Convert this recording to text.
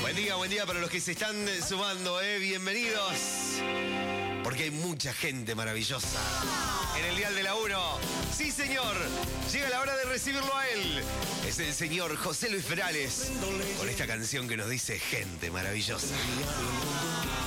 Buen día para los que se están sumando, bienvenidos. Porque hay mucha gente maravillosa en el Dial de la 1. Sí, señor, llega la hora de recibirlo a él. Es el señor José Luis Perales, con esta canción que nos dice gente maravillosa.